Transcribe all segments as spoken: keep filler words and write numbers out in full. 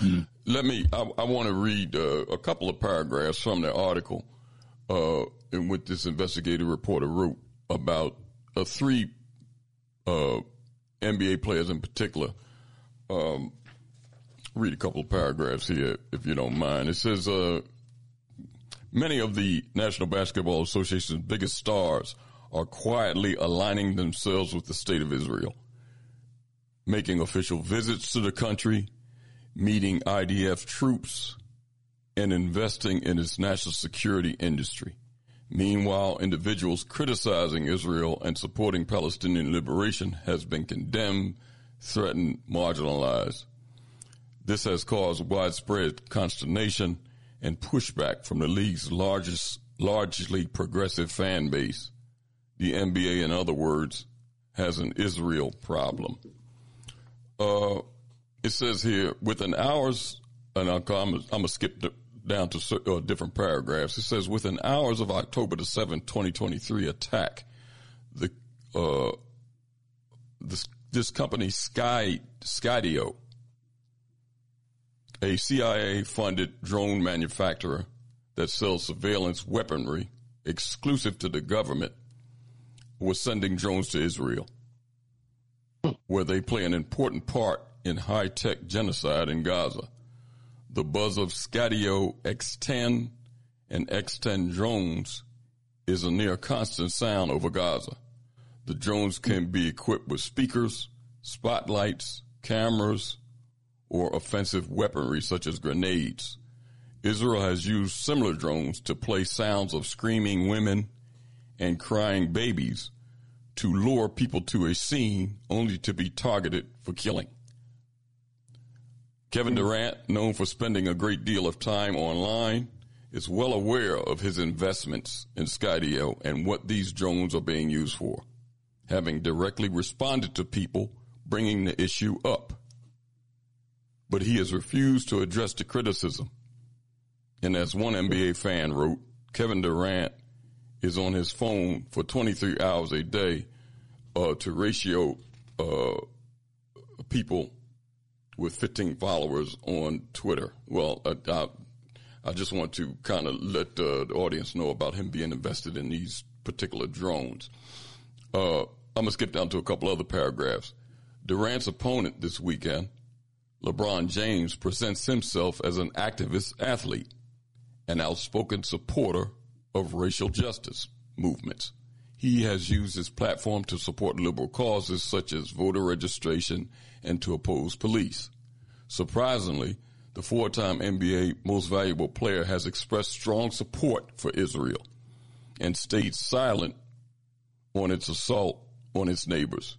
Mm. Let me, I, I want to read uh, a couple of paragraphs from the article uh, in which this investigative reporter wrote about uh, three uh, N B A players in particular. Um, read a couple of paragraphs here, if you don't mind. It says, uh, many of the National Basketball Association's biggest stars are quietly aligning themselves with the state of Israel, making official visits to the country, meeting I D F troops, and investing in its national security industry. Meanwhile, individuals criticizing Israel and supporting Palestinian liberation has been condemned, threatened, marginalized. This has caused widespread consternation and pushback from the league's largest, largely progressive fan base. The N B A, in other words, has an Israel problem. Uh, it says here, within hours, and I'm, I'm going to skip the, down to uh, different paragraphs. It says, within hours of October the seventh, twenty twenty-three attack, the uh, this, this company, Sky Skydio, a C I A-funded drone manufacturer that sells surveillance weaponry exclusive to the government, was sending drones to Israel, where they play an important part in high-tech genocide in Gaza. The buzz of Skydio X ten and X ten drones is a near constant sound over Gaza. The drones can be equipped with speakers, spotlights, cameras, or offensive weaponry such as grenades. Israel has used similar drones to play sounds of screaming women and crying babies to lure people to a scene only to be targeted for killing. Kevin Durant, known for spending a great deal of time online, is well aware of his investments in Skydio and what these drones are being used for, having directly responded to people bringing the issue up. But he has refused to address the criticism. And as one N B A fan wrote, Kevin Durant is on his phone for twenty-three hours a day uh, to ratio uh, people with fifteen followers on Twitter. Well, uh, I, I just want to kind of let uh, the audience know about him being invested in these particular drones. Uh, I'm going to skip down to a couple other paragraphs. Durant's opponent this weekend, LeBron James, presents himself as an activist athlete, an outspoken supporter of racial justice movements. He has used his platform to support liberal causes such as voter registration and to oppose police. Surprisingly, the four-time N B A most valuable player has expressed strong support for Israel and stayed silent on its assault on its neighbors.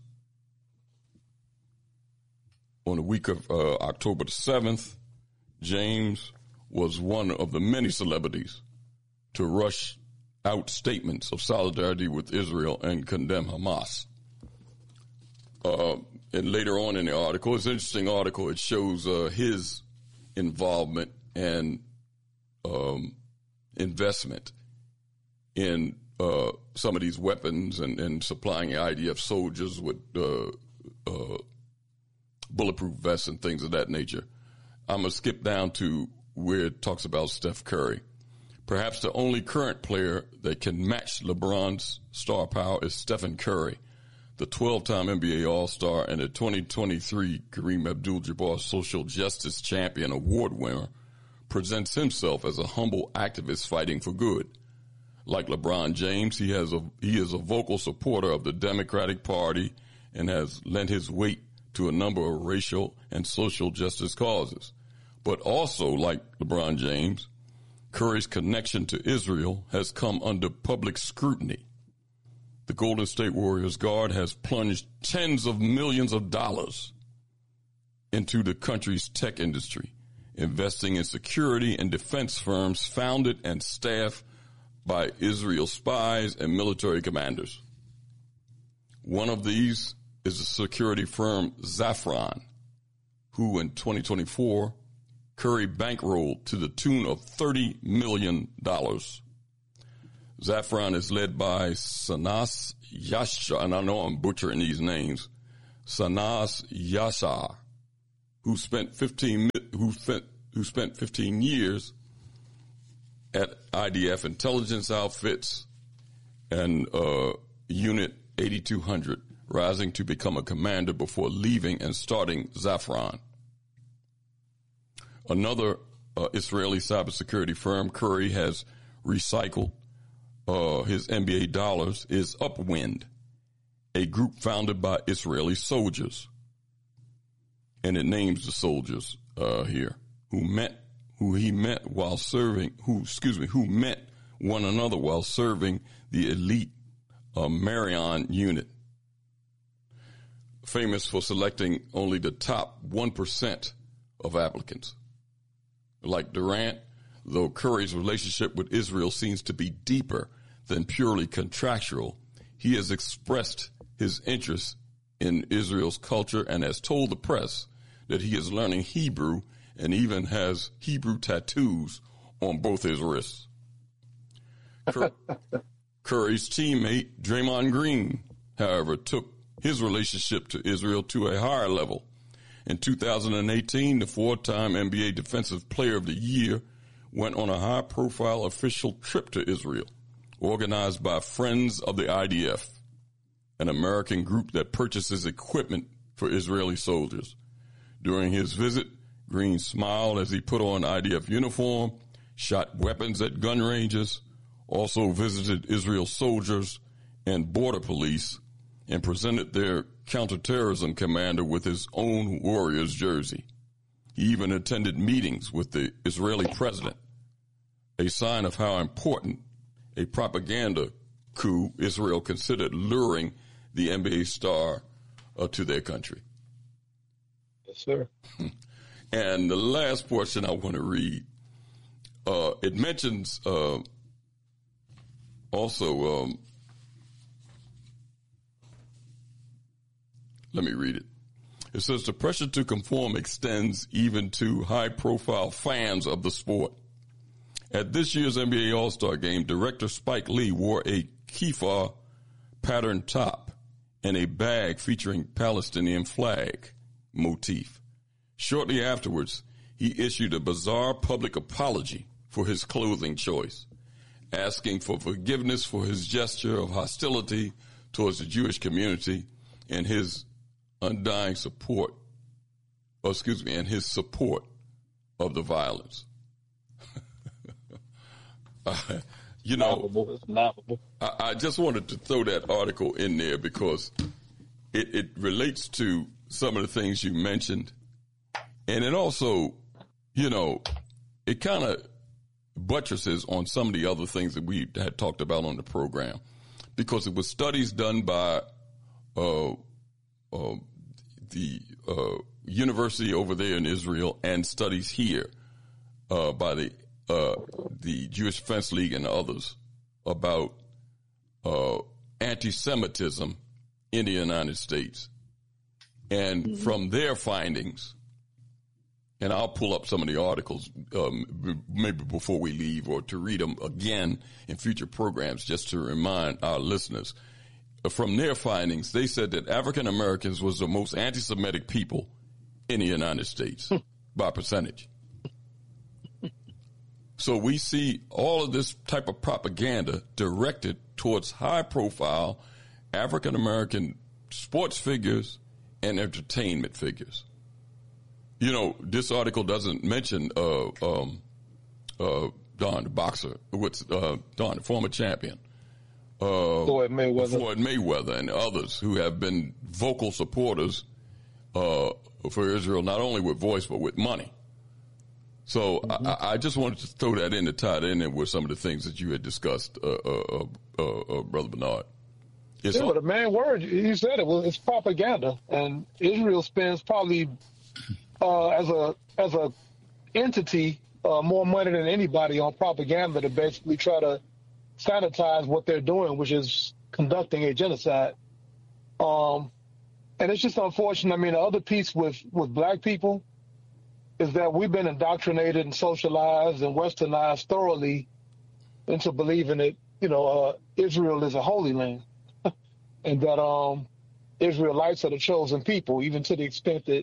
On the week of uh, October the seventh, James was one of the many celebrities to rush out statements of solidarity with Israel and condemn Hamas. Uh, and later on in the article, it's an interesting article. It shows uh, his involvement and um, investment in uh, some of these weapons and, and supplying the I D F soldiers with uh, uh, bulletproof vests and things of that nature. I'm going to skip down to where it talks about Steph Curry. Perhaps the only current player that can match LeBron's star power is Stephen Curry, the twelve-time N B A All-Star and the twenty twenty-three Kareem Abdul-Jabbar Social Justice Champion Award winner, presents himself as a humble activist fighting for good. Like LeBron James, he has a he is a vocal supporter of the Democratic Party and has lent his weight to a number of racial and social justice causes. But also, like LeBron James, Curry's connection to Israel has come under public scrutiny. The Golden State Warriors guard has plunged tens of millions of dollars into the country's tech industry, investing in security and defense firms founded and staffed by Israel spies and military commanders. One of these is the security firm Zafran, who in twenty twenty-four Curry bankrolled to the tune of thirty million dollars. Zafran is led by Sanas Yashar, and I know I'm butchering these names, Sanas Yashar, who spent fifteen who spent who spent fifteen years at I D F intelligence outfits and uh, Unit eighty-two hundred, rising to become a commander before leaving and starting Zafran. Another uh, Israeli cybersecurity firm, Curry, has recycled uh, his N B A dollars, is Upwind, a group founded by Israeli soldiers. And it names the soldiers uh, here who met, who he met while serving, who, excuse me, who met one another while serving the elite uh, Marion unit, famous for selecting only the top one percent of applicants. Like Durant, though Curry's relationship with Israel seems to be deeper than purely contractual, he has expressed his interest in Israel's culture and has told the press that he is learning Hebrew and even has Hebrew tattoos on both his wrists. Cur- Curry's teammate, Draymond Green, however, took his relationship to Israel to a higher level. In two thousand eighteen, the four-time N B A Defensive Player of the Year went on a high-profile official trip to Israel, organized by Friends of the I D F, an American group that purchases equipment for Israeli soldiers. During his visit, Green smiled as he put on I D F uniform, shot weapons at gun ranges, also visited Israel soldiers and border police, and presented their counterterrorism commander with his own Warriors jersey. He even attended meetings with the Israeli president, a sign of how important a propaganda coup Israel considered luring the N B A star uh, to their country. Yes, sir. And the last portion I want to read, uh, it mentions uh, also, um, let me read it. It says the pressure to conform extends even to high-profile fans of the sport. At this year's N B A All-Star Game, director Spike Lee wore a kippah patterned top and a bag featuring Palestinian flag motif. Shortly afterwards, he issued a bizarre public apology for his clothing choice, asking for forgiveness for his gesture of hostility towards the Jewish community and his undying support, or excuse me, and his support of the violence. uh, you know, I, I just wanted to throw that article in there because it, it relates to some of the things you mentioned. And it also, you know, it kind of buttresses on some of the other things that we had talked about on the program, because it was studies done by uh, uh, the uh, university over there in Israel and studies here uh, by the uh, the Jewish Defense League and others about uh, anti-Semitism in the United States. And mm-hmm. from their findings, and I'll pull up some of the articles um, maybe before we leave or to read them again in future programs just to remind our listeners. From their findings, they said that African Americans was the most anti-Semitic people in the United States by percentage. So we see all of this type of propaganda directed towards high-profile African American sports figures and entertainment figures. You know, this article doesn't mention uh, um, uh, Don, the boxer, what's uh, Don, the former champion, uh, Floyd Mayweather. Floyd Mayweather, and others who have been vocal supporters uh, for Israel, not only with voice but with money. So mm-hmm. I, I just wanted to throw that in to tie it in with some of the things that you had discussed, uh, uh, uh, uh, Brother Bernard. It's yeah, all- but the main word, you said it, well, it's propaganda, and Israel spends probably. Uh, as a as a entity, uh, more money than anybody on propaganda to basically try to sanitize what they're doing, which is conducting a genocide. Um, and it's just unfortunate. I mean, the other piece with, with black people is that we've been indoctrinated and socialized and westernized thoroughly into believing that, you know, uh, Israel is a holy land and that um, Israelites are the chosen people, even to the extent that the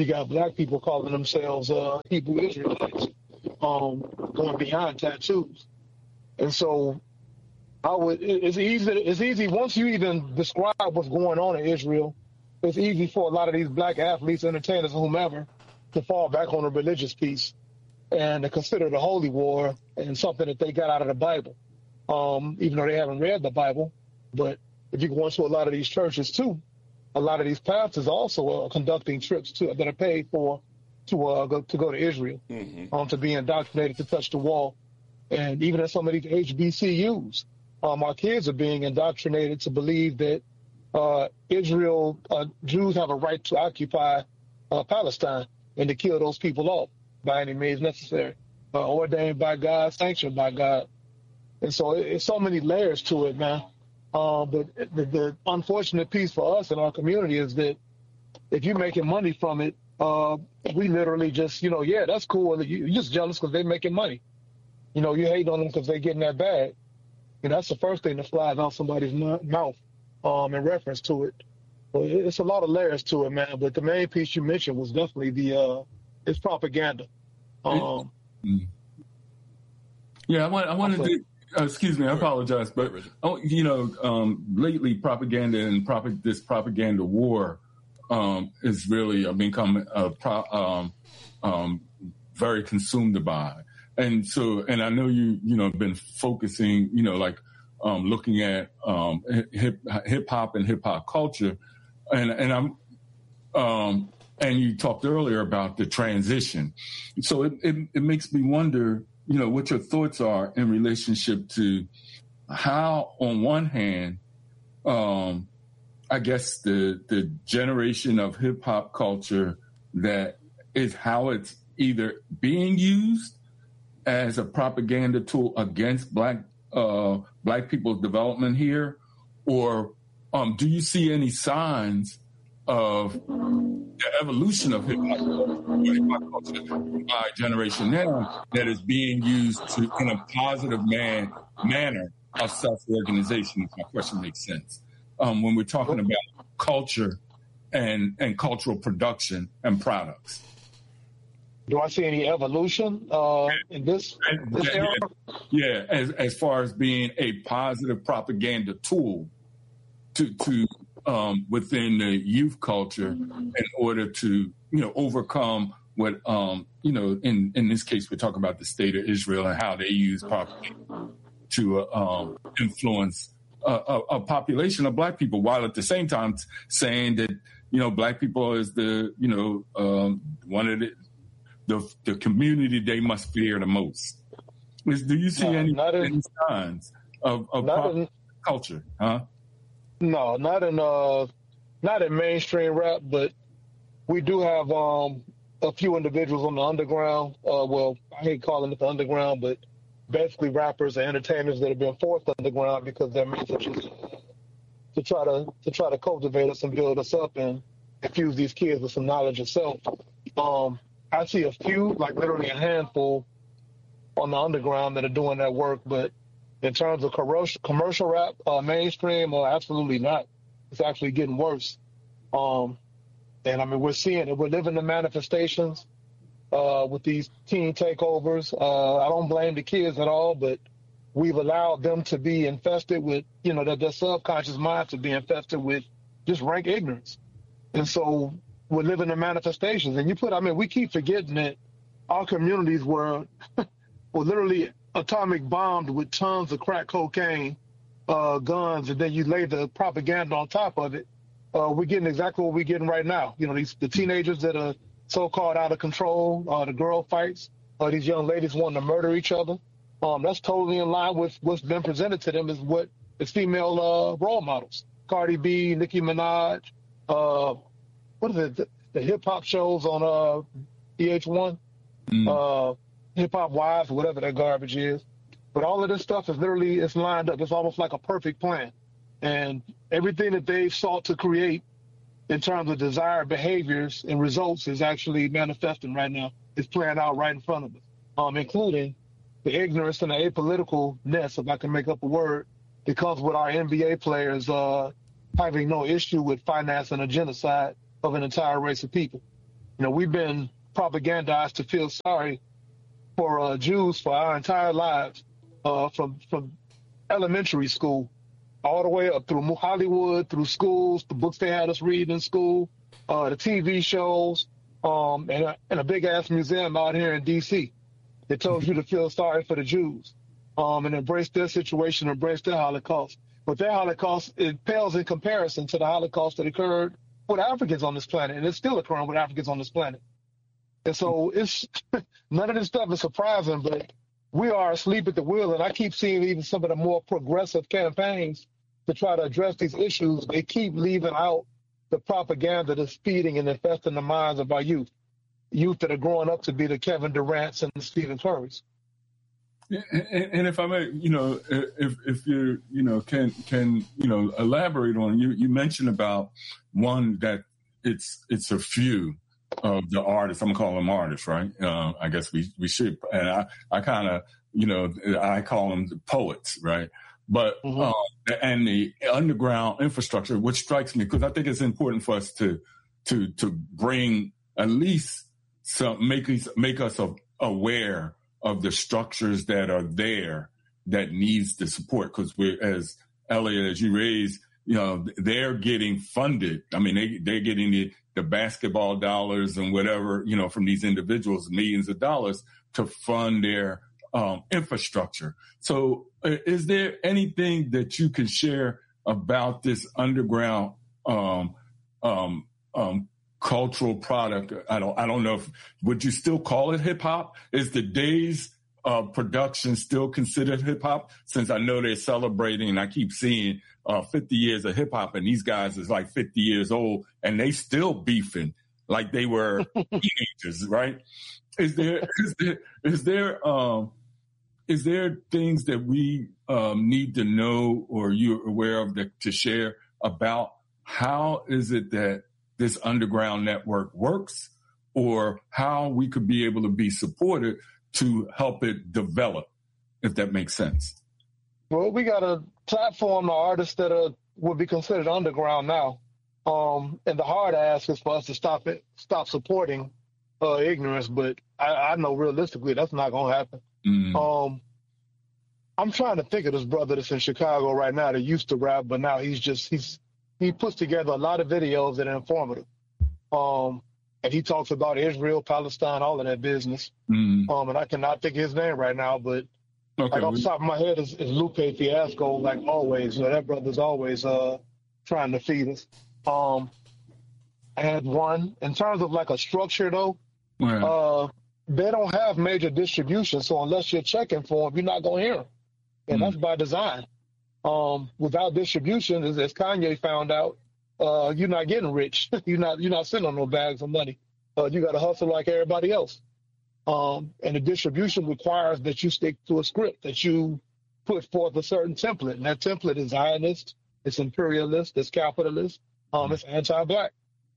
You got black people calling themselves uh, Hebrew Israelites, um, going beyond tattoos. And so I would, it's easy, it's easy, once you even describe what's going on in Israel, it's easy for a lot of these black athletes, entertainers, whomever, to fall back on the religious piece and to consider the holy war and something that they got out of the Bible, um, even though they haven't read the Bible. But if you go into a lot of these churches too, a lot of these pastors also are conducting trips to, that are paid for to uh, go to go to Israel, mm-hmm. um, to be indoctrinated to touch the wall. And even at some of these H B C Us, um, our kids are being indoctrinated to believe that uh, Israel, uh, Jews have a right to occupy uh, Palestine and to kill those people off by any means necessary, uh, ordained by God, sanctioned by God. And so it, it's so many layers to it, man. Uh, but the, the unfortunate piece for us in our community is that if you're making money from it, uh, we literally just, you know, yeah, that's cool. You're just jealous because they're making money. You know, you hate on them because they're getting that bag. And that's the first thing that flies out somebody's mouth um, in reference to it. Well, it's a lot of layers to it, man. But the main piece you mentioned was definitely the uh, it's propaganda. Um, yeah, I want I wanted to. Uh, excuse me, I apologize, but oh, you know, um, lately propaganda and prop- this propaganda war um, is really uh, become uh, pro- um, um, very consumed by, and so, and I know you, you know, been focusing, you know, like um, looking at um, hip hip hop and hip hop culture, and and I'm, um, and you talked earlier about the transition, so it it, it makes me wonder, you know, what your thoughts are in relationship to how, on one hand, um, I guess the the generation of hip hop culture that is how it's either being used as a propaganda tool against black uh, black people's development here, or um, do you see any signs of the evolution of hip hop culture by generation now that is being used to in a positive man, manner of self-organization, if my question makes sense, um, when we're talking about culture and, and cultural production and products? Do I see any evolution uh, in this, this yeah, era? Yeah, as, as far as being a positive propaganda tool to to Um, within the youth culture in order to, you know, overcome what, um, you know, in, in this case, we're talking about the state of Israel and how they use propaganda to uh, um, influence a, a, a population of black people, while at the same time saying that, you know, black people is the, you know, um, one of the, the, the community they must fear the most. Is, do you see no, any, in, any signs of, of pop in, culture, huh? No, not in uh, not in mainstream rap, but we do have um, a few individuals on the underground. Uh, well, I hate calling it the underground, but basically rappers and entertainers that have been forced underground because their message is to try to to try to cultivate us and build us up and infuse these kids with some knowledge of self. Um, I see a few, like literally a handful, on the underground that are doing that work, but in terms of commercial, commercial rap, uh, mainstream, uh, absolutely not. It's actually getting worse. Um, and, I mean, we're seeing it. We're living the manifestations uh, with these teen takeovers. Uh, I don't blame the kids at all, but we've allowed them to be infested with, you know, their, their subconscious mind to be infested with just rank ignorance. And so we're living the manifestations. And you put, I mean, we keep forgetting that our communities were, were literally atomic bombed with tons of crack cocaine, uh, guns, and then you lay the propaganda on top of it. Uh, we're getting exactly what we're getting right now. You know, these the teenagers that are so-called out of control, uh, the girl fights, uh, these young ladies wanting to murder each other. Um, that's totally in line with what's been presented to them as what is female uh, role models. Cardi B, Nicki Minaj, uh, what is it, the, the hip-hop shows on uh, E H one? Mm. Uh, Hip Hop Wives, whatever that garbage is. But all of this stuff is literally, it's lined up. It's almost like a perfect plan. And everything that they've sought to create in terms of desired behaviors and results is actually manifesting right now. It's playing out right in front of us, um, including the ignorance and the apoliticalness, if I can make up a word, that comes with our N B A players uh, having no issue with financing a genocide of an entire race of people. You know, we've been propagandized to feel sorry for uh, Jews for our entire lives, uh, from from elementary school all the way up through Hollywood, through schools, the books they had us read in school, uh, the T V shows, um, and, a, and a big-ass museum out here in D C that tells you to feel sorry for the Jews, um, and embrace their situation, embrace their Holocaust. But their Holocaust, it pales in comparison to the Holocaust that occurred with Africans on this planet, and it's still occurring with Africans on this planet. And so it's none of this stuff is surprising, but we are asleep at the wheel, and I keep seeing even some of the more progressive campaigns to try to address these issues. They keep leaving out the propaganda that's feeding and infesting the minds of our youth, youth that are growing up to be the Kevin Durant's and the Stephen Curry's. And, and if I may, you know, if if you you know can can you know elaborate on you you mentioned about one that it's it's a few of the artists. I'm gonna call them artists, right? Uh, I guess we we should, and I I kind of you know I call them the poets, right? But mm-hmm. uh, and the underground infrastructure, which strikes me because I think it's important for us to to to bring at least some make us make us aware of the structures that are there that needs the support. Because we, as Elliot, as you raised, you know, they're getting funded. I mean, they, they're getting the, the basketball dollars and whatever, you know, from these individuals, millions of dollars to fund their um, infrastructure. So uh, is there anything that you can share about this underground um, um, um cultural product? I don't I don't know if, would you still call it hip hop? Is the Days uh, production still considered hip hop? Since I know they're celebrating, and I keep seeing uh, fifty years of hip hop, and these guys is like fifty years old, and they still beefing like they were teenagers, right? Is there is there is there um is there things that we um, need to know or you're aware of that, to share about how is it that this underground network works, or how we could be able to be supported to help it develop, if that makes sense? Well, we got a platform of artists that are would be considered underground now, um, and the hard ask is for us to stop it, stop supporting uh, ignorance. But I, I know realistically that's not going to happen. Mm. Um, I'm trying to think of this brother that's in Chicago right now that used to rap, but now he's just he's. He puts together a lot of videos that are informative. Um, and he talks about Israel, Palestine, all of that business. Mm. Um, and I cannot think of his name right now, but okay, like off the top of my head is, is Lupe Fiasco, like always. You know, that brother's always uh, trying to feed us. Um, I had one. In terms of like a structure, though, yeah. uh, they don't have major distribution. So unless you're checking for them, you're not going to hear them. And mm. that's by design. Um, without distribution, as, as Kanye found out, uh, you're not getting rich. you're not you're not sitting on no bags of money. Uh, you got to hustle like everybody else. Um, and the distribution requires that you stick to a script, that you put forth a certain template. And that template is Zionist, it's imperialist, it's capitalist, um, it's anti-black.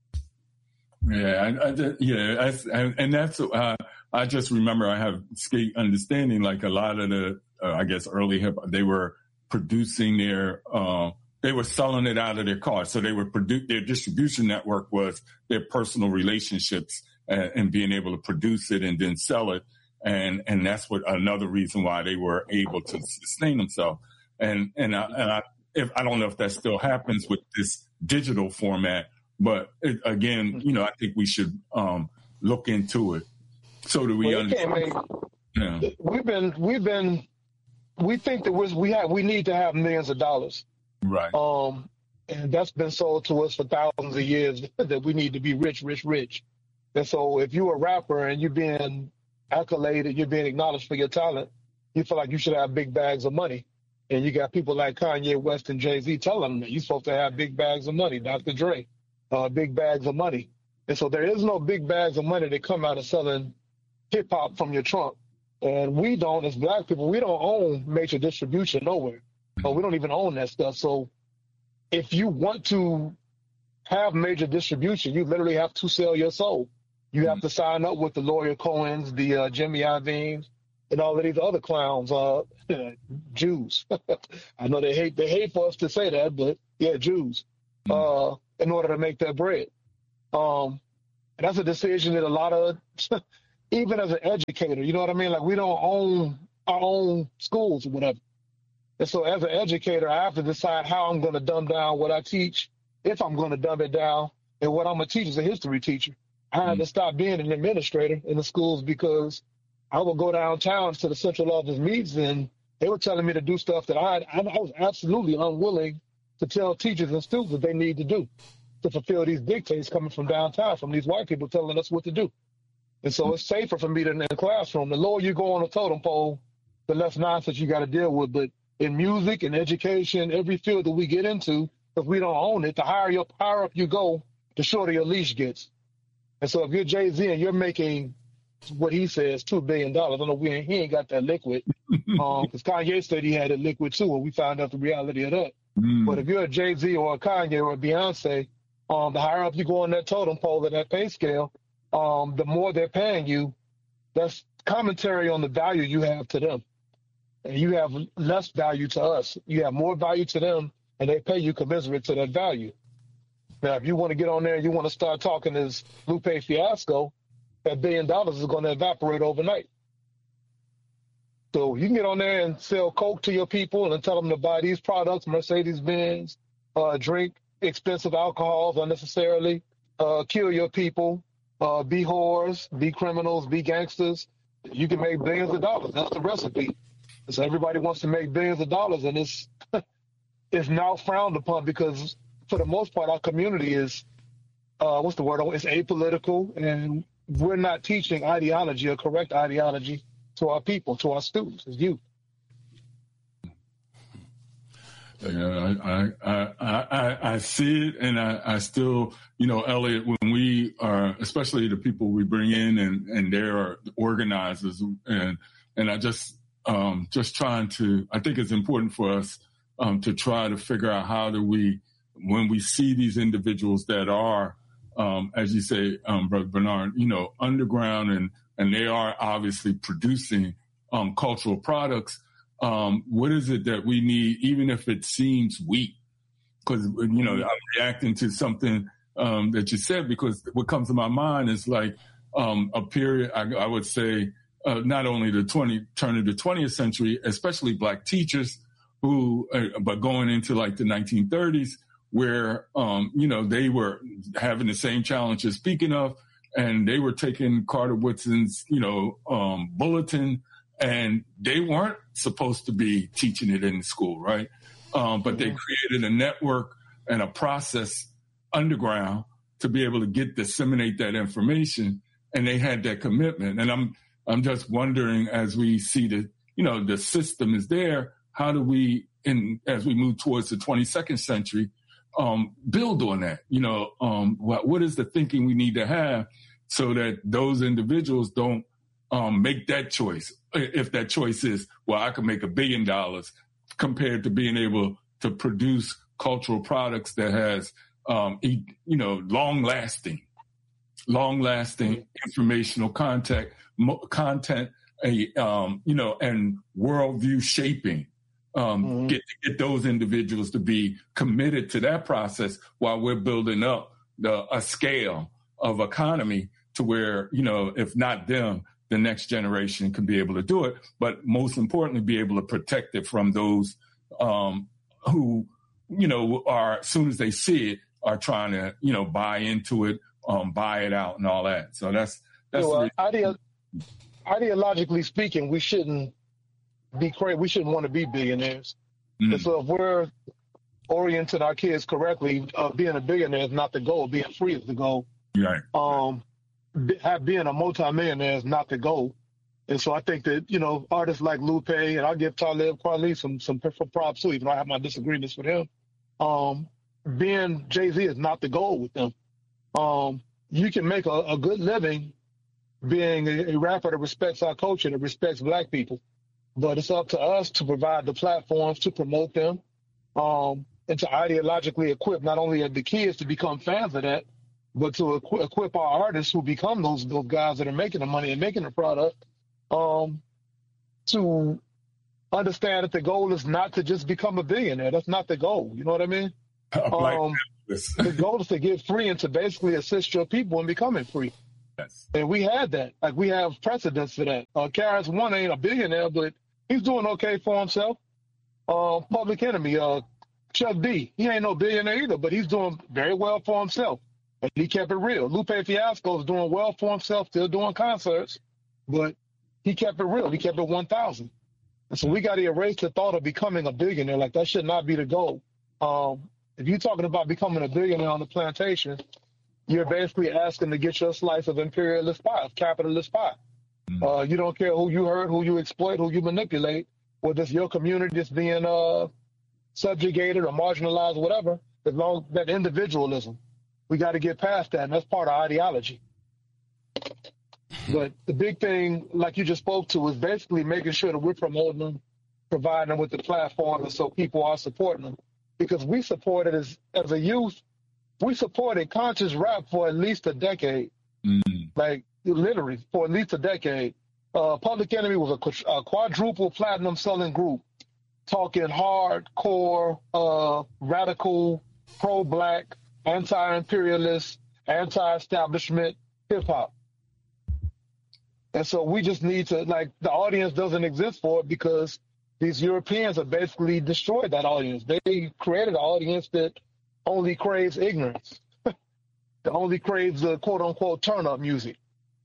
Yeah, I, I just, yeah, I, I, and that's uh, I just remember I have skate understanding like a lot of the uh, I guess early hip they were producing their, uh, they were selling it out of their cars. So they were produ- their distribution network was their personal relationships and, and being able to produce it and then sell it. And, and that's what another reason why they were able to sustain themselves. And, and I, and I, if, I don't know if that still happens with this digital format, but it, again, you know, I think we should, um, look into it. So do we well, understand? Make, yeah. We've been, we've been, We think that we're, we have we need to have millions of dollars, right? Um, and that's been sold to us for thousands of years that we need to be rich, rich, rich. And so, if you're a rapper and you're being accoladed, you're being acknowledged for your talent, you feel like you should have big bags of money. And you got people like Kanye West and Jay-Z telling them that you're supposed to have big bags of money. Doctor Dre, uh, big bags of money. And so, there is no big bags of money that come out of selling hip hop from your trunk. And we don't, as black people, we don't own major distribution nowhere. Or we don't even own that stuff. So if you want to have major distribution, you literally have to sell your soul. You have to sign up with the Lawyer Cohens, the uh, Jimmy Iovine's, and all of these other clowns, uh, Jews. I know they hate they hate for us to say that, but yeah, Jews, uh, in order to make that bread. Um, And that's a decision that a lot of, even as an educator, you know what I mean? Like, we don't own our own schools or whatever. And so as an educator, I have to decide how I'm going to dumb down what I teach, if I'm going to dumb it down, and what I'm going to teach as a history teacher. I had mm-hmm. to stop being an administrator in the schools because I would go downtown to the central office meetings, and they were telling me to do stuff that I, I was absolutely unwilling to tell teachers and students that they need to do to fulfill these dictates coming from downtown, from these white people telling us what to do. And so it's safer for me than in the classroom. The lower you go on the totem pole, the less nonsense you got to deal with. But in music and education, every field that we get into, if we don't own it, the higher, your, higher up you go, the shorter your leash gets. And so if you're Jay-Z and you're making what he says, two billion dollars, I don't know, we ain't, he ain't got that liquid. um, because Kanye said he had it liquid too, and we found out the reality of that. Mm. But if you're a Jay-Z or a Kanye or a Beyonce, um, the higher up you go on that totem pole or that pay scale, um, the more they're paying you. That's commentary on the value you have to them. And you have less value to us. You have more value to them, and they pay you commensurate to that value. Now, if you want to get on there and you want to start talking as Lupe Fiasco, that billion dollars is going to evaporate overnight. So you can get on there and sell Coke to your people and tell them to buy these products, Mercedes-Benz, uh, drink expensive alcohols unnecessarily, uh, kill your people, uh, be whores, be criminals, be gangsters. You can make billions of dollars. That's the recipe. So everybody wants to make billions of dollars, and it's it's now frowned upon because, for the most part, our community is, uh, what's the word? It's apolitical, and we're not teaching ideology or correct ideology to our people, to our students, as youth. Yeah, I, I, I, I, I see it, and I, I still, you know, Elliot, when we are, especially the people we bring in, and, and they're organizers, and and I just um, just trying to, I think it's important for us um, to try to figure out how do we, when we see these individuals that are, um, as you say, um, Brother Bernard, you know, underground, and and they are obviously producing um, cultural products. Um, what is it that we need, even if it seems weak? Because, you know, I'm reacting to something um, that you said, because what comes to my mind is like um, a period, I, I would say, uh, not only the twenty turn of the twentieth century, especially Black teachers who, uh, but going into like the nineteen thirties, where, um, you know, they were having the same challenges, speaking of, and they were taking Carter Woodson's, you know, um, bulletin, and they weren't supposed to be teaching it in school, right? Um, but they created a network and a process underground to be able to get, disseminate that information, and they had that commitment. And I'm, I'm just wondering, as we see the, you know, the system is there, how do we, in, as we move towards the twenty-second century, um, build on that? You know, um, what, what is the thinking we need to have so that those individuals don't um, make that choice? If that choice is, well, I can make a billion dollars, compared to being able to produce cultural products that has, um, you know, long lasting, long lasting informational content, content, a, um, you know, and worldview shaping. Um, mm-hmm. get, get those individuals to be committed to that process while we're building up the, a scale of economy to where, you know, if not them, the next generation can be able to do it, but most importantly, be able to protect it from those um, who, you know, are, as soon as they see it, are trying to, you know, buy into it, um, buy it out and all that. So that's, that's you know, ideo- ideologically speaking, we shouldn't be crazy. We shouldn't want to be billionaires. Mm. And so if we're orienting our kids correctly, uh, being a billionaire is not the goal. Being free is the goal. Right. Um, being a multimillionaire is not the goal. And so I think that, you know, artists like Lupe, and I'll give Talib Kweli some some props too, even though I have my disagreements with him. Um, being Jay-Z is not the goal with them. Um, you can make a, a good living being a, a rapper that respects our culture, that respects Black people. But it's up to us to provide the platforms to promote them, um, and to ideologically equip not only the kids to become fans of that, but to equi- equip our artists who become those those guys that are making the money and making the product, um, to understand that the goal is not to just become a billionaire. That's not the goal. You know what I mean? A black, um, The goal is to get free and to basically assist your people in becoming free. Yes. And we had that. Like, we have precedents for that. Uh, Karis One ain't a billionaire, but he's doing okay for himself. Uh, Public Enemy, uh, Chuck D, he ain't no billionaire either, but he's doing very well for himself. And he kept it real. Lupe Fiasco is doing well for himself, still doing concerts, but he kept it real. He kept it one thousand. And so we got to erase the thought of becoming a billionaire. Like, that should not be the goal. Um, if you're talking about becoming a billionaire on the plantation, you're basically asking to get your slice of imperialist pie, of capitalist pie. Mm-hmm. Uh, you don't care who you hurt, who you exploit, who you manipulate, whether it's your community that's being uh, subjugated or marginalized, whatever, as long as that individualism. We got to get past that, and that's part of ideology. But the big thing, like you just spoke to, is basically making sure that we're promoting them, providing them with the platform, and so people are supporting them. Because we supported, as, as a youth, we supported conscious rap for at least a decade. Mm-hmm. Like, literally, for at least a decade. Uh, Public Enemy was a, a quadruple platinum selling group, talking hardcore, uh, radical, pro-black, anti-imperialist, anti-establishment hip-hop. And so we just need to, like, the audience doesn't exist for it because these Europeans have basically destroyed that audience. They created an audience that only craves ignorance, that only craves the quote-unquote turn-up music.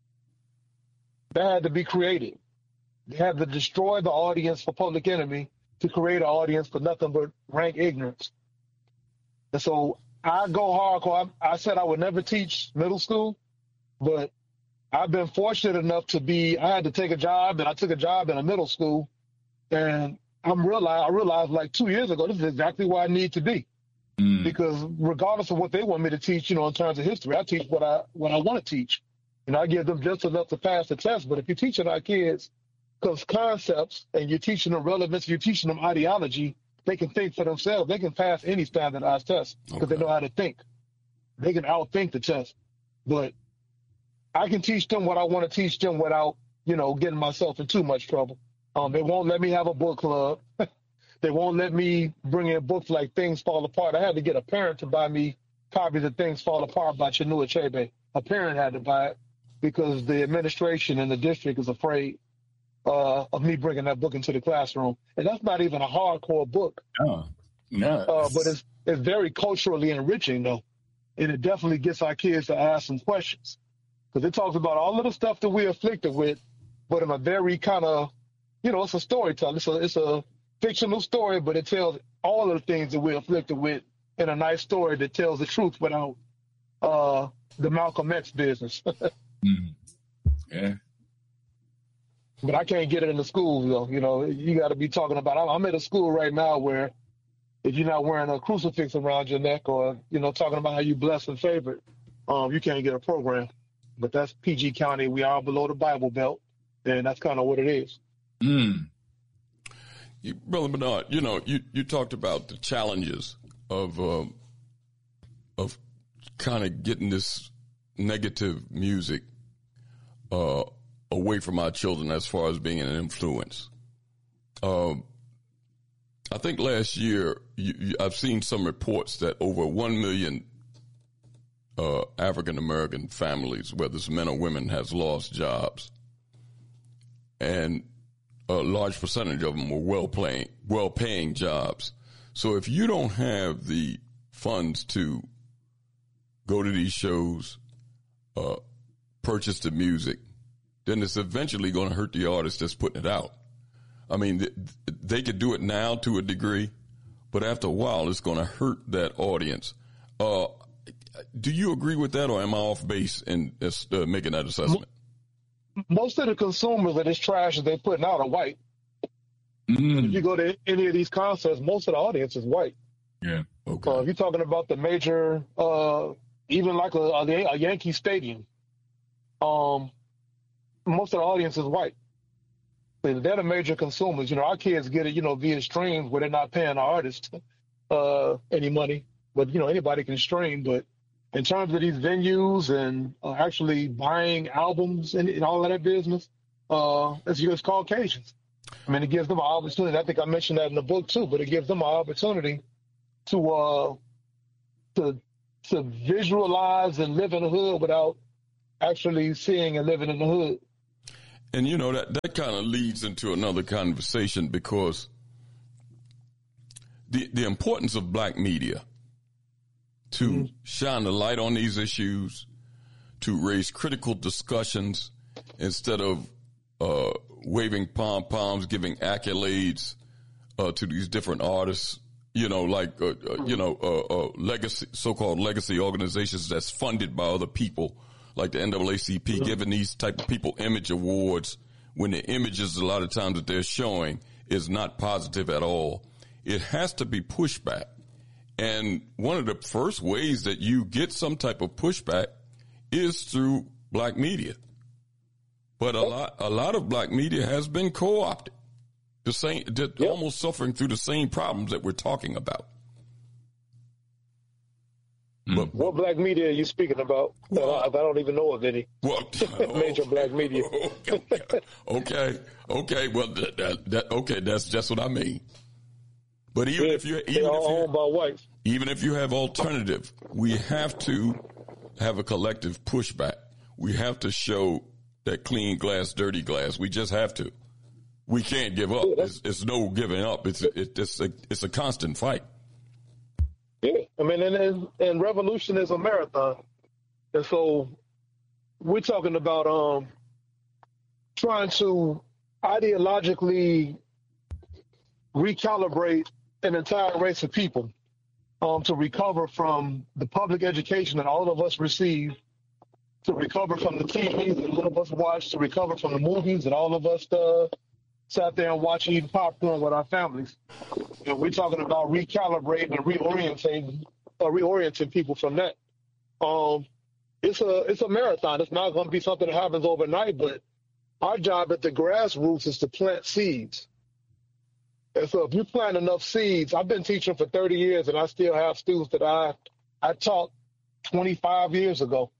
That had to be created. They had to destroy the audience for Public Enemy to create an audience for nothing but rank ignorance. And so I go hardcore. I, I said I would never teach middle school, but I've been fortunate enough to be, I had to take a job, and I took a job in a middle school, and I'm realize, I realized like two years ago, this is exactly where I need to be. Mm. Because regardless of what they want me to teach, you know, in terms of history, I teach what I what I want to teach. And I give them just enough to pass the test. But if you're teaching our kids because concepts and you're teaching them relevance, you're teaching them ideology, they can think for themselves. They can pass any standardized test because okay. they know how to think. They can outthink the test. But I can teach them what I want to teach them without, you know, getting myself in too much trouble. Um, they won't let me have a book club. They won't let me bring in books like Things Fall Apart. I had to get a parent to buy me copies of Things Fall Apart by Chinua Achebe. A parent had to buy it because the administration in the district is afraid uh, of me bringing that book into the classroom. And that's not even a hardcore book. Oh, no. Uh, but it's, it's very culturally enriching, though. And it definitely gets our kids to ask some questions. Because it talks about all of the stuff that we're afflicted with, but in a very kind of, you know, it's a storytelling. It's a, it's a fictional story, but it tells all of the things that we're afflicted with in a nice story that tells the truth without uh, the Malcolm X business. mm-hmm. Yeah. But I can't get it in the schools, though. You know, you got to be talking about, I'm at a school right now where if you're not wearing a crucifix around your neck or, you know, talking about how you blessed and favored, um, you can't get a program. But that's P G County. We are below the Bible Belt, and that's kind of what it is. Mm. You, Brother Bernard, you know, you, you talked about the challenges of uh, of kind of getting this negative music uh, away from our children as far as being an influence. Uh, I think last year you, you, I've seen some reports that over one million Uh, African-American families, whether it's men or women, has lost jobs. And a large percentage of them were well-paying, well-paying jobs. So if you don't have the funds to go to these shows, uh, purchase the music, then it's eventually going to hurt the artist that's putting it out. I mean, th- they could do it now to a degree, but after a while, it's going to hurt that audience. Uh, Do you agree with that, or am I off base in uh, making that assessment? Most of the consumers of this trash that they're putting out are white. Mm. If you go to any of these concerts, most of the audience is white. Yeah. Okay. Uh, if you're talking about the major, uh, even like a, a, a Yankee Stadium, um, most of the audience is white. They're the major consumers. You know, our kids get it, you know, via streams where they're not paying the artist uh, any money. But, you know, anybody can stream. But in terms of these venues and uh, actually buying albums and, and all of that business, uh, it's just Caucasians. I mean, it gives them an opportunity. I think I mentioned that in the book, too, but it gives them an opportunity to uh, to to visualize and live in the hood without actually seeing and living in the hood. And, you know, that, that kind of leads into another conversation, because the the importance of black media to mm-hmm. shine the light on these issues, to raise critical discussions instead of uh, waving pom-poms, giving accolades uh, to these different artists, you know, like, uh, uh, you know, uh, uh, legacy, so-called legacy organizations that's funded by other people, like the N double A C P, mm-hmm. giving these type of people image awards when the images a lot of times that they're showing is not positive at all. It has to be pushback. And one of the first ways that you get some type of pushback is through black media. But a lot, a lot of black media has been co-opted, the same, yep. almost suffering through the same problems that we're talking about. Mm. But, what black media are you speaking about? Well, I, I don't even know of any. Well, major black media. okay, okay, okay. Well, that, that, that, okay, that's just what I mean. But even yeah, if you, even all if you, owned by whites. Even if you have alternative, we have to have a collective pushback. We have to show that clean glass, dirty glass. We just have to. We can't give up. Yeah, it's, it's no giving up. It's it, it's a it's a constant fight. Yeah, I mean, and, and and revolution is a marathon, and so we're talking about um trying to ideologically recalibrate an entire race of people um, to recover from the public education that all of us receive, to recover from the T V that all of us watch, to recover from the movies that all of us uh, sat there and watched eating popcorn with our families. And we're talking about recalibrating and reorienting, uh, reorienting people from that. Um, it's a it's a marathon. It's not going to be something that happens overnight, but our job at the grassroots is to plant seeds. And so if you plant enough seeds, I've been teaching for thirty years, and I still have students that I I taught twenty-five years ago.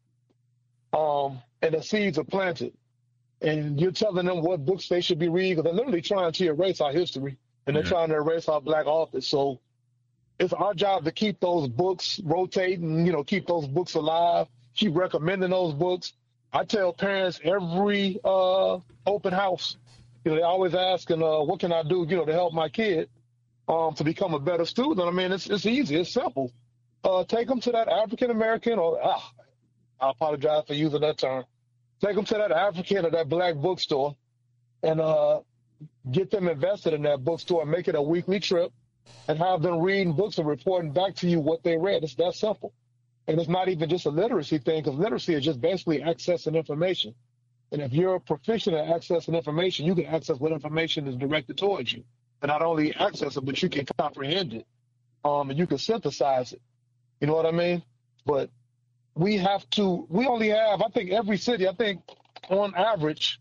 Um, and the seeds are planted. And you're telling them what books they should be reading, because they're literally trying to erase our history, and they're yeah. trying to erase our black authors. So it's our job to keep those books rotating, you know, keep those books alive, keep recommending those books. I tell parents every uh, open house, you know, they're always asking, uh, what can I do, you know, to help my kid um, to become a better student? I mean, it's it's easy. It's simple. Uh, take them to that African-American, or ah, I apologize for using that term. Take them to that African or that black bookstore and uh, get them invested in that bookstore and make it a weekly trip and have them reading books and reporting back to you what they read. It's that simple. And it's not even just a literacy thing, because literacy is just basically accessing information. And if you're proficient at accessing information, you can access what information is directed towards you. And not only access it, but you can comprehend it. Um, and you can synthesize it. You know what I mean? But we have to, we only have, I think every city, I think on average,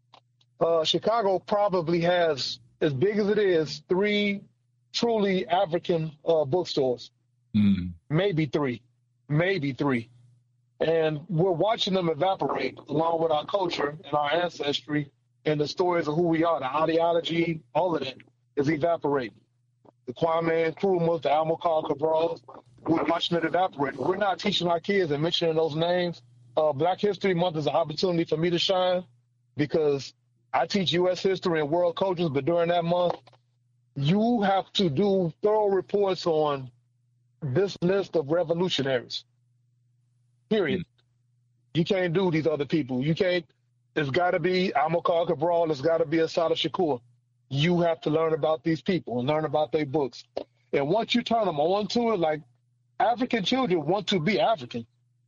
uh, Chicago probably has, as big as it is, three truly African uh, bookstores. Mm. Maybe three. Maybe three. And we're watching them evaporate along with our culture and our ancestry and the stories of who we are. The ideology, all of that is evaporating. The Kwame Nkrumahs, the Amilcar Cabrals, we're watching it evaporate. We're not teaching our kids and mentioning those names. Uh, Black History Month is an opportunity for me to shine, because I teach U S history and world cultures, but during that month, you have to do thorough reports on this list of revolutionaries. Period. Mm-hmm. You can't do these other people. You can't. It's got to be Amilcar Cabral. It's got to be Assata Shakur. You have to learn about these people and learn about their books. And once you turn them on to it, like, African children want to be African.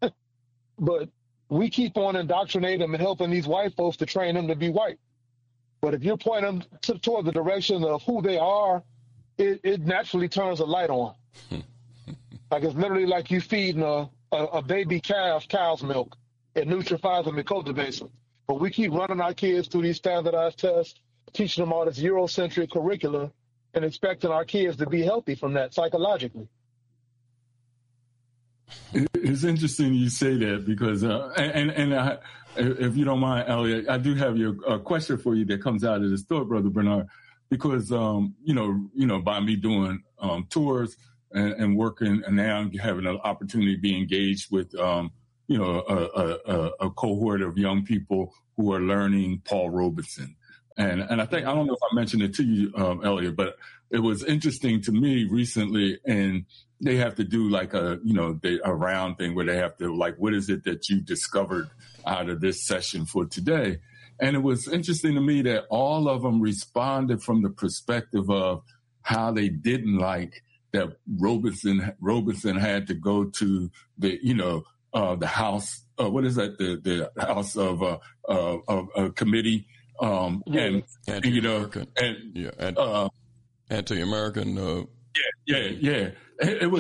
But we keep on indoctrinating them and helping these white folks to train them to be white. But if you're pointing them to, toward the direction of who they are, it, it naturally turns a light on. Like, it's literally like you feeding a, a, a baby calf cow's milk. It nutrifies them and cultivates them. But we keep running our kids through these standardized tests, teaching them all this Eurocentric curricula, and expecting our kids to be healthy from that psychologically. It's interesting you say that, because, uh, and and uh, if you don't mind, Elliot, I do have your a question for you that comes out of the store, Brother Bernard, because um, you know, you know, by me doing um, tours and, and working, and now I'm having an opportunity to be engaged with, um, you know, a, a, a cohort of young people who are learning Paul Robeson. And and I think, I don't know if I mentioned it to you, um, Elliot, but it was interesting to me recently, and they have to do like a, you know, they, a round thing where they have to, like, what is it that you discovered out of this session for today? And it was interesting to me that all of them responded from the perspective of how they didn't like that Robeson, Robeson had to go to the, you know, uh, the House, uh, what is that, the, the House of uh, uh, of uh, Committee, um, and, and, you know, and, yeah, and, uh, anti-American. Uh, yeah, yeah, yeah. It, it was,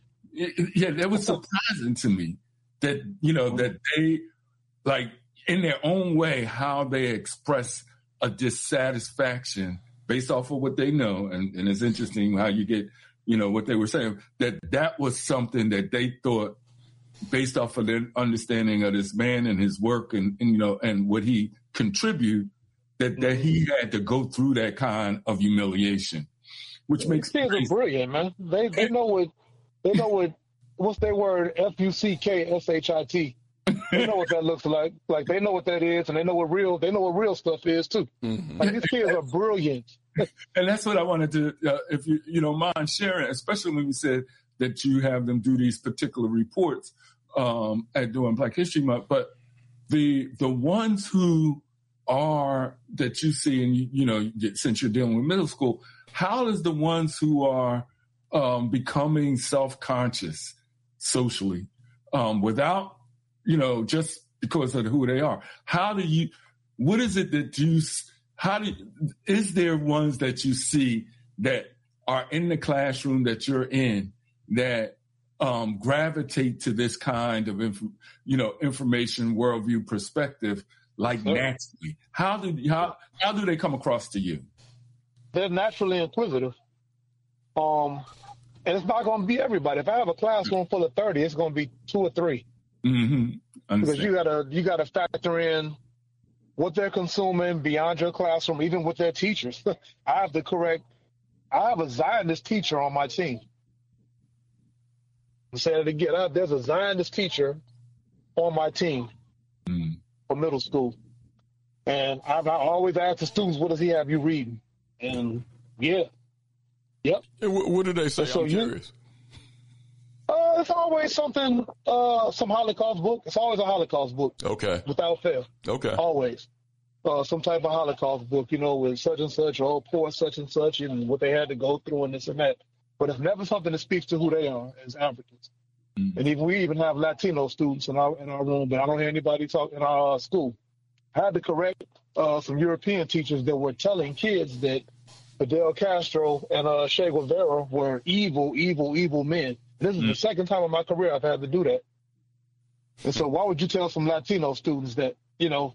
it, yeah, that was surprising to me that, you know, that they, like, in their own way, how they express a dissatisfaction based off of what they know. And, and it's interesting how you get, you know, what they were saying, that that was something that they thought, based off of their understanding of this man and his work and, and you know, and what he contributed, that, that he had to go through that kind of humiliation, which makes kids are brilliant, man. They they know what they know what what's their word, F U C K S H I T. They know what that looks like. Like, they know what that is, and they know what real they know what real stuff is too. Mm-hmm. Like, these kids are brilliant. And that's what I wanted to, uh, if you you don't mind sharing, especially when you said that you have them do these particular reports um, at doing Black History Month. But the the ones who are that you see, and you, you know, since you're dealing with middle school, how is the ones who are um, becoming self-conscious socially um, without, you know, just because of who they are? How do you, what is it that you, how do, is there ones that you see that are in the classroom that you're in that um, gravitate to this kind of, inf- you know, information, worldview, perspective, like sure. naturally? How do, how, how do they come across to you? They're naturally inquisitive. Um, and it's not going to be everybody. If I have a classroom full of thirty, it's going to be two or three. Mm-hmm. Because you gotta you gotta factor in what they're consuming beyond your classroom, even with their teachers. I have the correct. I have a Zionist teacher on my team. I'm saying it again. I, there's a Zionist teacher on my team mm-hmm. for middle school, and I've I always ask the students, "What does he have you reading?" And yeah, yep. And what, what do they say? So I'm you, curious. Uh, it's always something, uh, some Holocaust book. It's always a Holocaust book. Okay. Without fail. Okay. Always. Uh, some type of Holocaust book, you know, with such and such, or poor such and such, and what they had to go through and this and that. But it's never something that speaks to who they are as Africans. Mm-hmm. And even we even have Latino students in our in our room, but I don't hear anybody talk in our uh, school. I had to correct uh, some European teachers that were telling kids that Fidel Castro and uh, Che Guevara were evil, evil, evil men. This is mm-hmm. the second time in my career I've had to do that. And so why would you tell some Latino students that, you know,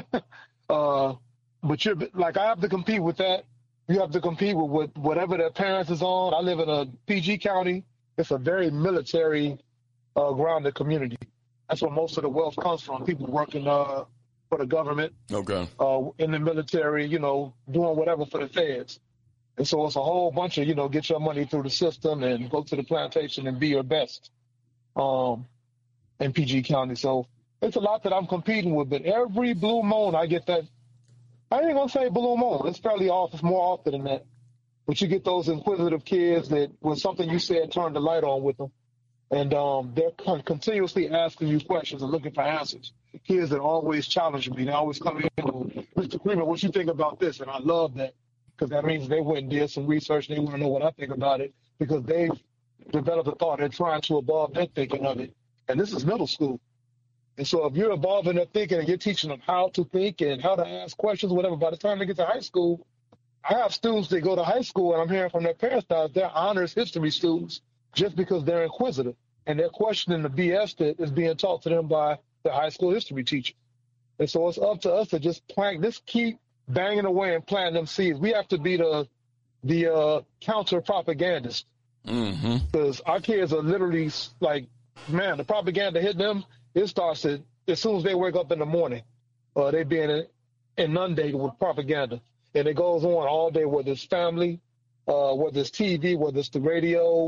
uh, but you're like, I have to compete with that. You have to compete with, with whatever their parents is on. I live in a P G county. It's a very military uh, grounded community. That's where most of the wealth comes from. People working uh, for the government, okay, uh, in the military, you know, doing whatever for the feds. And so it's a whole bunch of, you know, get your money through the system and go to the plantation and be your best um, in P G County. So it's a lot that I'm competing with. But every blue moon, I get that. I ain't going to say blue moon. It's fairly often, more often than that. But you get those inquisitive kids that when something you said turned the light on with them. And um, they're con- continuously asking you questions and looking for answers. Kids that always challenge me. They always come in, Mister Freeman, what you think about this? And I love that. Because that means they went and did some research. They want to know what I think about it because they've developed a thought. They're trying to evolve their thinking of it. And this is middle school. And so if you're evolving their thinking and you're teaching them how to think and how to ask questions, whatever, by the time they get to high school, I have students that go to high school, and I'm hearing from their parents now, they're honors history students just because they're inquisitive. And they're questioning the B S that is being taught to them by the high school history teacher. And so it's up to us to just plant, just keep banging away and planting them seeds. We have to be the the uh, counter propagandist because mm-hmm. our kids are literally like, man, the propaganda hit them. It starts at, as soon as they wake up in the morning. Uh, they being inundated with propaganda, and it goes on all day. Whether it's family, uh, whether it's T V, whether it's the radio,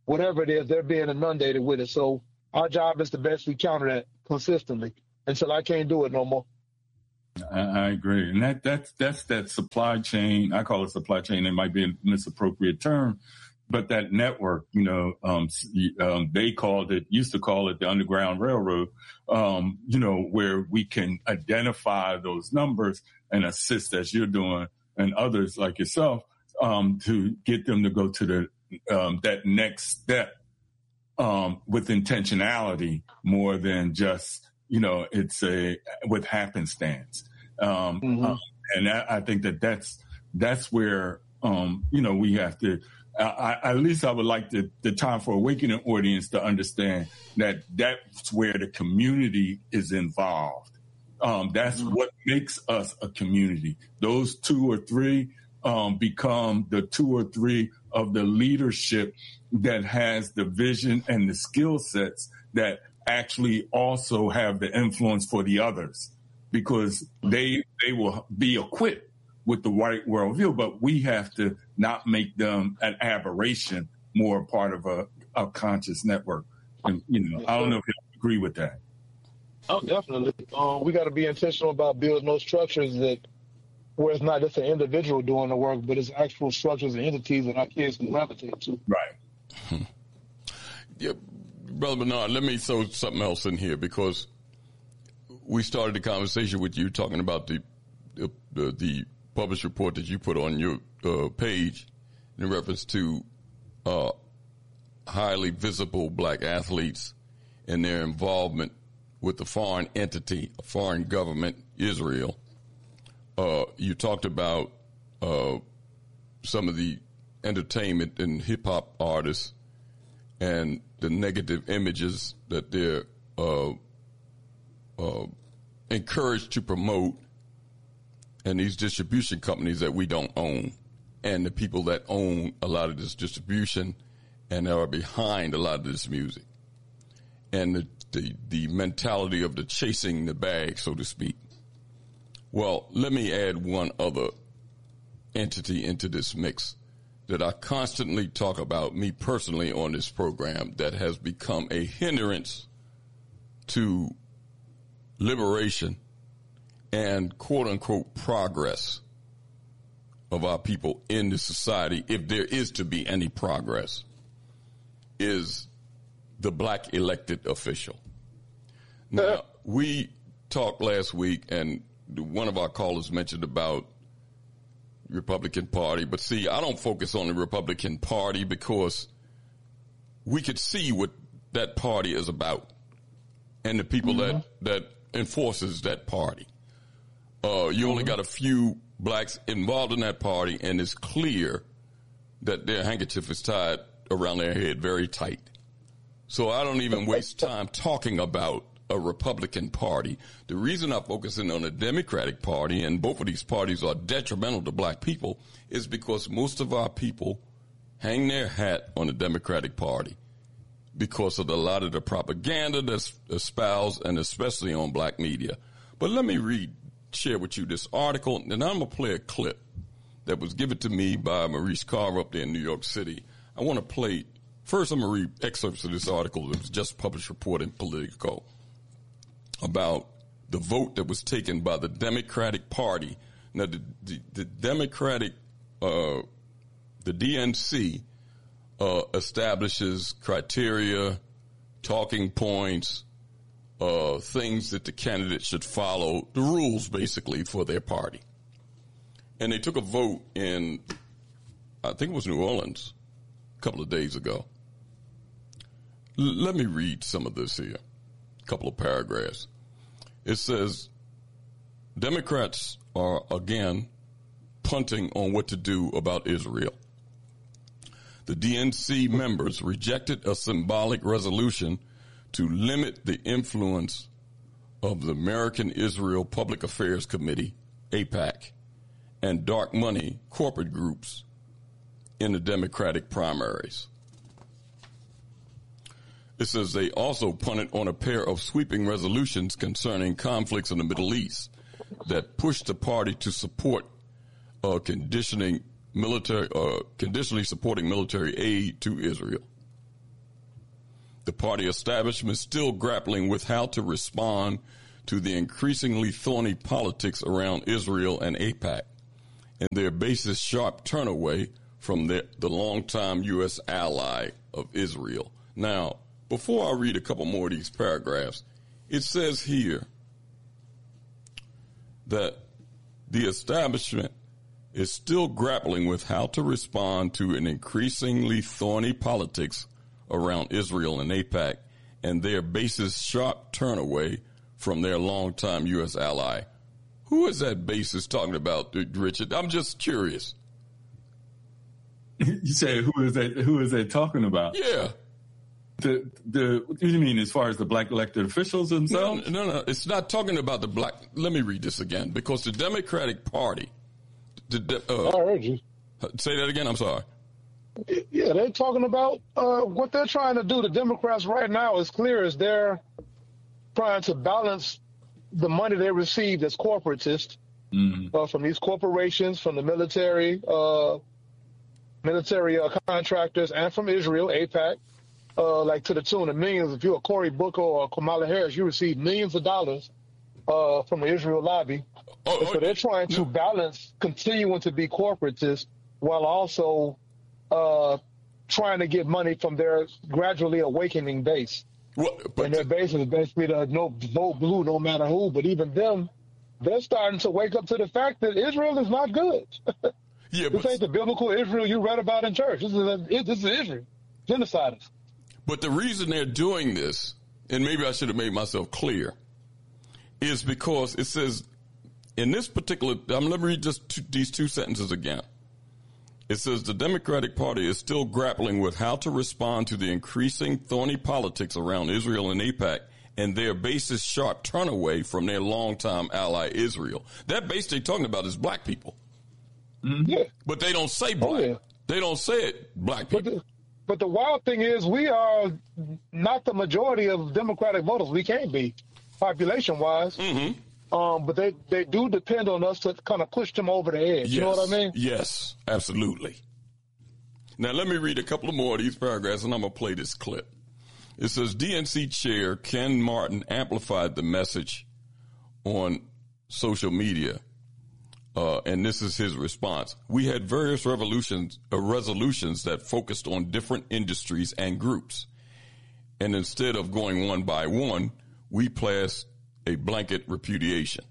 whatever it is, they're being inundated with it. So our job is to basically counter that consistently until I can't do it no more. I, I agree. And that that's that's that supply chain. I call it supply chain. It might be a misappropriate term, but that network, you know, um, um, they called it, used to call it the Underground Railroad, um, you know, where we can identify those numbers and assist, as you're doing, and others like yourself, um, to get them to go to the um, that next step um, with intentionality more than just, you know, it's a with happenstance. Um, mm-hmm. uh, and I, I think that that's that's where, um, you know, we have to. I, at least I would like the, the Time for Awakening audience to understand that that's where the community is involved. Um, that's mm-hmm. what makes us a community. Those two or three um, become the two or three of the leadership that has the vision and the skill sets that actually also have the influence for the others, because they they will be equipped with the white worldview, but we have to not make them an aberration, more part of a, a conscious network. And, you know, I don't know if you agree with that. Oh, definitely. Um, we got to be intentional about building those structures that where it's not just an individual doing the work, but it's actual structures and entities that our kids can gravitate to. Right. Yeah, Brother Bernard, let me throw something else in here, because we started the conversation with you talking about the the, the, the published report that you put on your uh, page in reference to uh, highly visible black athletes and their involvement with the foreign entity, a foreign government, Israel. Uh, you talked about uh, some of the entertainment and hip-hop artists and the negative images that they're uh, uh, encouraged to promote, and these distribution companies that we don't own, and the people that own a lot of this distribution and are behind a lot of this music, and the, the, the mentality of the chasing the bag, so to speak. Well, let me add one other entity into this mix that I constantly talk about, me personally, on this program, that has become a hindrance to liberation and quote-unquote progress of our people in the society, if there is to be any progress, is the black elected official. Now, we talked last week, and one of our callers mentioned about Republican Party, but see, I don't focus on the Republican Party because we could see what that party is about and the people mm-hmm. that, that enforces that party. Uh, you mm-hmm. only got a few blacks involved in that party, and it's clear that their handkerchief is tied around their head very tight. So I don't even waste time talking about a Republican Party. The reason I'm focusing on the Democratic Party, and both of these parties are detrimental to black people, is because most of our people hang their hat on the Democratic Party because of a lot of the propaganda that's espoused, and especially on black media. But let me read, share with you this article, and I'm going to play a clip that was given to me by Maurice Carver up there in New York City. I want to play, first I'm going to read excerpts of this article that was just published, report in Politico, about the vote that was taken by the Democratic Party. Now, the, the, the Democratic, uh, the D N C uh, establishes criteria, talking points, uh, things that the candidate should follow, the rules basically for their party. And they took a vote in, I think it was New Orleans, a couple of days ago. L- let me read some of this here. Couple of paragraphs. It says, Democrats are again punting on what to do about Israel. The D N C members rejected a symbolic resolution to limit the influence of the American Israel Public Affairs Committee, AIPAC, and dark money corporate groups in the Democratic primaries. It says they also punted on a pair of sweeping resolutions concerning conflicts in the Middle East that pushed the party to support uh, conditioning military, uh, conditionally supporting military aid to Israel. The party establishment is still grappling with how to respond to the increasingly thorny politics around Israel and AIPAC, and their base's sharp turn away from the, the longtime U S ally of Israel. Now, before I read a couple more of these paragraphs, it says here that the establishment is still grappling with how to respond to an increasingly thorny politics around Israel and AIPAC, and their base's sharp turn away from their longtime U S ally. Who is that basis talking about, Richard? I'm just curious. You say who is that? Who is they talking about? Yeah. The the what do you mean as far as the black elected officials themselves? No, no, no. It's not talking about the black. Let me read this again, because the Democratic Party. The, uh, I heard you. Say that again. I'm sorry. Yeah, they're talking about uh, what they're trying to do. The Democrats right now is clear as they're trying to balance the money they received as corporatists mm-hmm. uh, from these corporations, from the military, uh, military uh, contractors, and from Israel, AIPAC, uh, like to the tune of millions. If you're a Cory Booker or Kamala Harris, you receive millions of dollars uh, from the Israel lobby. Oh, so they're trying to balance continuing to be corporatists while also uh, trying to get money from their gradually awakening base. Well, and their base is basically the no vote blue no matter who. But even them, they're starting to wake up to the fact that Israel is not good. Yeah, this ain't the biblical Israel you read about in church. This is a, this is Israel, genociders. But the reason they're doing this, and maybe I should have made myself clear, is because it says in this particular, I'm going to read just two, these two sentences again. It says the Democratic Party is still grappling with how to respond to the increasing thorny politics around Israel and AIPAC and their base's sharp turn away from their longtime ally Israel. That base they're talking about is black people. Mm-hmm. Yeah. But they don't say black. Oh, yeah. They don't say it black people. But the, but the wild thing is we are not the majority of Democratic voters. We can't be, population-wise. Mm-hmm. Um, but they, they do depend on us to kind of push them over the edge. Yes, you know what I mean? Yes, absolutely. Now, let me read a couple of more of these paragraphs, and I'm going to play this clip. It says, D N C Chair Ken Martin amplified the message on social media, uh, and this is his response. We had various revolutions, uh, resolutions that focused on different industries and groups, and instead of going one by one, we passed a blanket repudiation.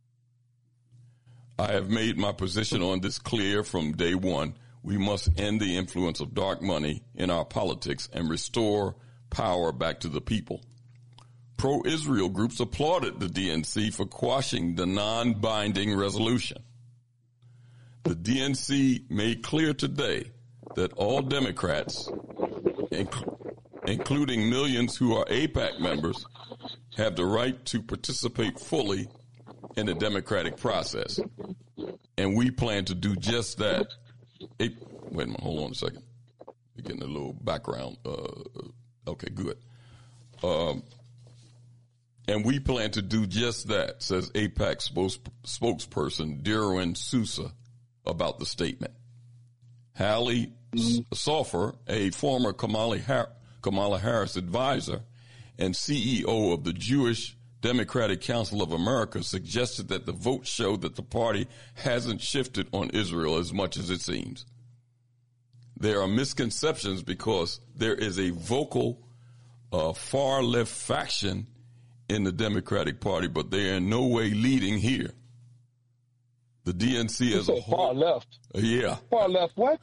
I have made my position on this clear from day one. We must end the influence of dark money in our politics and restore power back to the people. Pro-Israel groups applauded the D N C for quashing the non-binding resolution. The D N C made clear today that all Democrats, inc- including millions who are AIPAC members, have the right to participate fully in the democratic process. And we plan to do just that. Hey, wait a minute, hold on a second. We're getting a little background. Uh, okay, good. Um, and we plan to do just that, says AIPAC spokes, spokesperson Darwin Sousa about the statement. Hallie mm-hmm. Salfer, a former Kamala, Har- Kamala Harris advisor and C E O of the Jewish Democratic Council of America, suggested that the vote showed that the party hasn't shifted on Israel as much as it seems. There are misconceptions because there is a vocal uh, far left faction in the Democratic Party, but they are in no way leading here. The D N C as a whole. Far left. Uh, yeah. Far left what?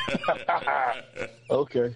Okay.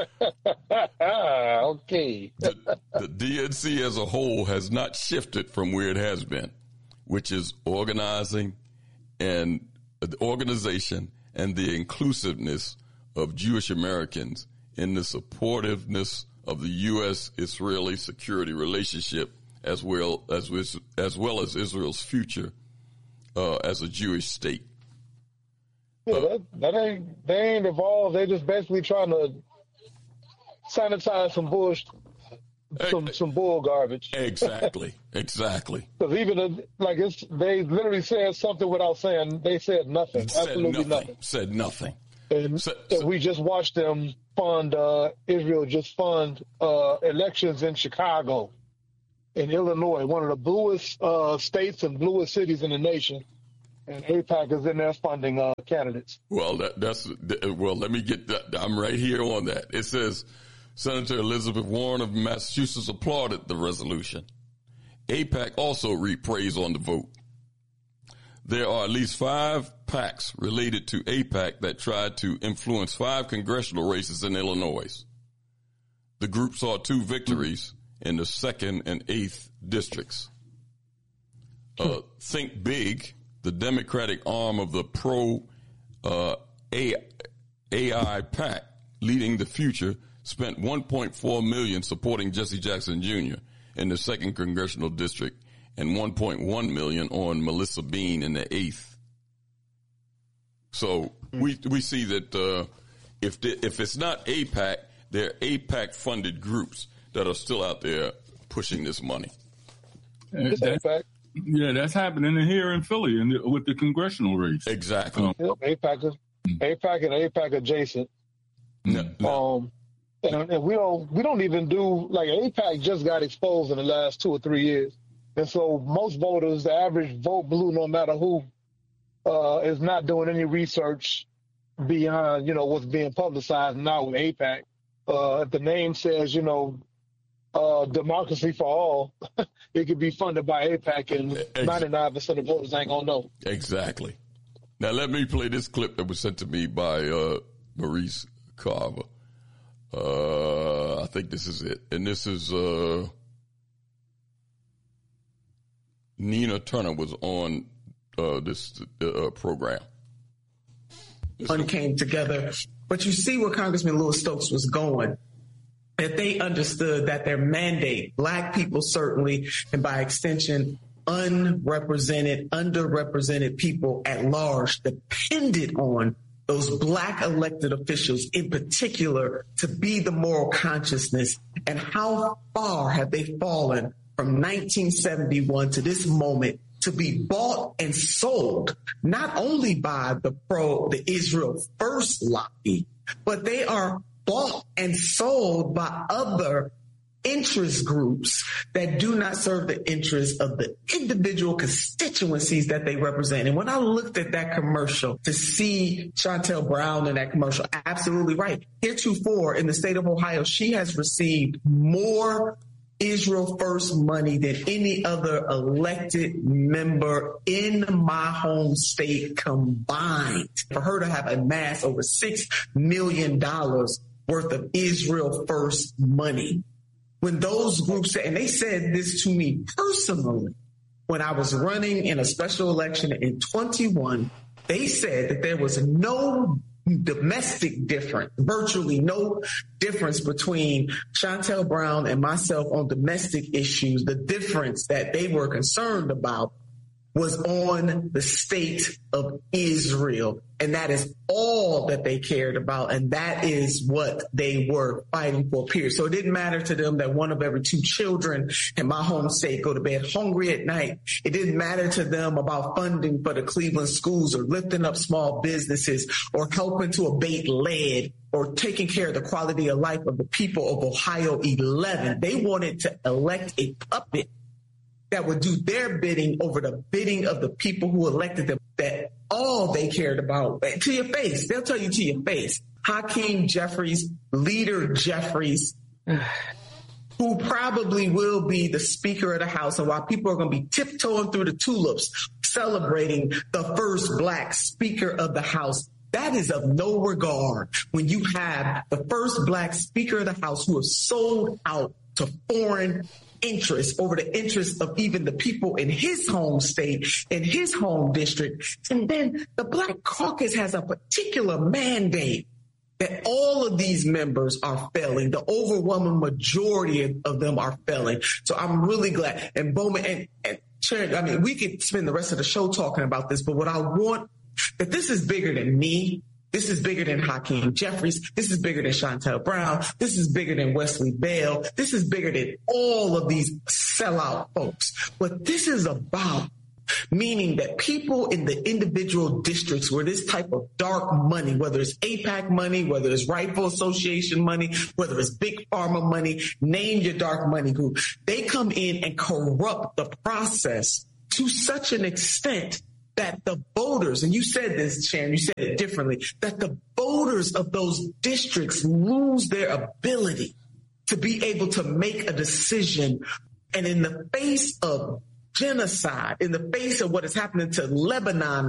Okay. the, the D N C as a whole has not shifted from where it has been, which is organizing and the organization and the inclusiveness of Jewish Americans in the supportiveness of the U S Israeli security relationship, as well as as well as Israel's future uh, as a Jewish state. Yeah, that, that ain't they ain't evolved. They just basically trying to sanitize some bullshit, some some bull garbage. Exactly, exactly. Because even uh, like it's they literally said something without saying they said nothing. Said Absolutely nothing. nothing. Said nothing. And, so, so, and we just watched them fund, uh, Israel just fund uh, elections in Chicago, in Illinois, one of the bluest uh, states and bluest cities in the nation. And AIPAC is in there funding uh, candidates. Well, that, that's well. Let me get that. I'm right here on that. It says Senator Elizabeth Warren of Massachusetts applauded the resolution. AIPAC also reaped praise on the vote. There are at least five PACs related to AIPAC that tried to influence five congressional races in Illinois. The group saw two victories in the second and eighth districts. Uh, Think Big, the Democratic arm of the pro uh, A I PAC, Leading the Future, spent one point four million dollars supporting Jesse Jackson Junior in the second congressional district and one point one million dollars on Melissa Bean in the eighth. So we we see that uh, if the, if it's not AIPAC, there are AIPAC funded groups that are still out there pushing this money. It's AIPAC. Yeah, that's happening here in Philly in the, with the congressional race. Exactly. Um, yep, AIPAC, is, AIPAC and AIPAC adjacent. No, no. Um, and, and we don't we don't even do like AIPAC just got exposed in the last two or three years, and so most voters, the average vote blue, no matter who, uh, is not doing any research beyond you know what's being publicized now with AIPAC. Uh, if the name says you know. Uh, democracy for all, it could be funded by AIPAC, and ninety-nine percent of voters ain't gonna know. Exactly. Now let me play this clip that was sent to me by uh, Maurice Carver. Uh, I think this is it, and this is uh, Nina Turner was on uh, this uh, program. One came together, but you see where Congressman Louis Stokes was going. That they understood that their mandate, Black people certainly, and by extension, unrepresented, underrepresented people at large depended on those Black elected officials in particular to be the moral consciousness. And how far have they fallen from nineteen seventy-one to this moment to be bought and sold, not only by the pro, the Israel First lobby, but they are bought and sold by other interest groups that do not serve the interests of the individual constituencies that they represent. And when I looked at that commercial to see Shontel Brown in that commercial, absolutely right. Heretofore in the state of Ohio, she has received more Israel First money than any other elected member in my home state combined. For her to have amassed over six million dollars worth of Israel First money. When those groups, and they said this to me personally, when I was running in a special election in twenty-one, they said that there was no domestic difference, virtually no difference between Shontel Brown and myself on domestic issues. The difference that they were concerned about was on the state of Israel. And that is all that they cared about. And that is what they were fighting for, period. So it didn't matter to them that one of every two children in my home state go to bed hungry at night. It didn't matter to them about funding for the Cleveland schools or lifting up small businesses or helping to abate lead or taking care of the quality of life of the people of Ohio eleven. They wanted to elect a puppet that would do their bidding over the bidding of the people who elected them, that all they cared about, to your face, they'll tell you to your face, Hakeem Jeffries, Leader Jeffries, who probably will be the Speaker of the House, and while people are going to be tiptoeing through the tulips, celebrating the first Black Speaker of the House, that is of no regard when you have the first Black Speaker of the House who has sold out to foreign interests over the interests of even the people in his home state, in his home district. And then the Black Caucus has a particular mandate that all of these members are failing. The overwhelming majority of them are failing. So I'm really glad. And Bowman and, and Chair, I mean, we could spend the rest of the show talking about this, but what I want, that this is bigger than me. This is bigger than Hakeem Jeffries. This is bigger than Shontel Brown. This is bigger than Wesley Bell. This is bigger than all of these sellout folks. What this is about meaning that people in the individual districts where this type of dark money, whether it's AIPAC money, whether it's Rifle Association money, whether it's Big Pharma money, name your dark money group, they come in and corrupt the process to such an extent that the voters, and you said this, Sharon, you said it differently, that the voters of those districts lose their ability to be able to make a decision. And in the face of genocide, in the face of what is happening to Lebanon